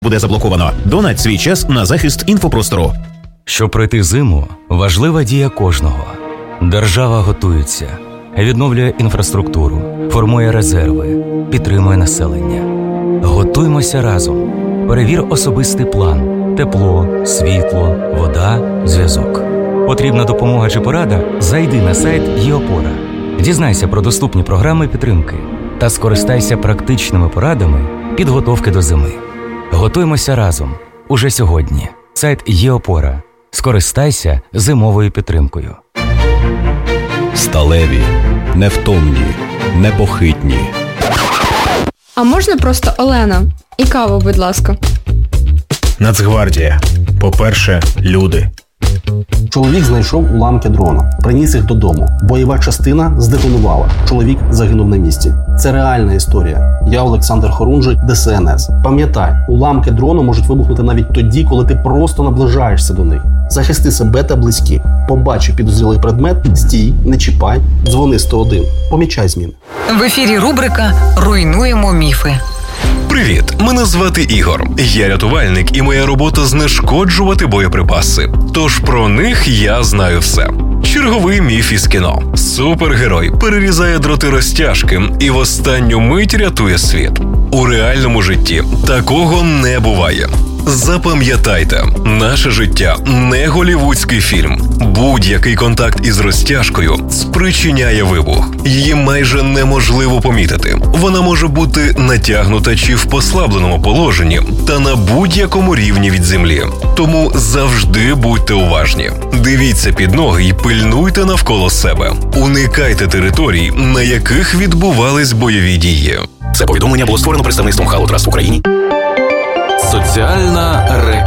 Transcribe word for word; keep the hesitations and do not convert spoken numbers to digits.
буде заблоковано. Донать свій час на захист інфопростору. Щоб пройти зиму, важлива дія кожного. Держава готується, відновлює інфраструктуру, формує резерви, підтримує населення. Готуймося разом. Перевір особистий план. Тепло, світло, вода, зв'язок. Потрібна допомога чи порада? Зайди на сайт ЄОпора. Дізнайся про доступні програми підтримки та скористайся практичними порадами підготовки до зими. Готуймося разом. Уже сьогодні. Сайт ЄОпора. Скористайся зимовою підтримкою. Сталеві, невтомні, непохитні. А можна просто Олена? І каву, будь ласка. Нацгвардія. По-перше, люди. Чоловік знайшов уламки дрона, приніс їх додому. Бойова частина здетонувала. Чоловік загинув на місці. Це реальна історія. Я Олександр Хорунжий, ДСНС. Пам'ятай, уламки дрону можуть вибухнути навіть тоді, коли ти просто наближаєшся до них. Захисти себе та близьких. Побачив підозрілий предмет, стій, не чіпай, дзвони сто один. Помічай зміни. В ефірі рубрика «Руйнуємо міфи». Привіт, мене звати Ігор. Я рятувальник, і моя робота знешкоджувати боєприпаси. Тож про них я знаю все. Черговий міф із кіно. Супергерой перерізає дроти розтяжки і в останню мить рятує світ. У реальному житті такого не буває. Запам'ятайте, наше життя не голівудський фільм. Будь-який контакт із розтяжкою спричиняє вибух. Її майже неможливо помітити. Вона може бути натягнута чи в послабленому положенні та на будь-якому рівні від землі. Тому завжди будьте уважні. Дивіться під ноги і пильнуйте навколо себе. Уникайте територій, на яких відбувались бойові дії. Це повідомлення було створено представництвом Halo Trust в Україні. Соціальна реклама.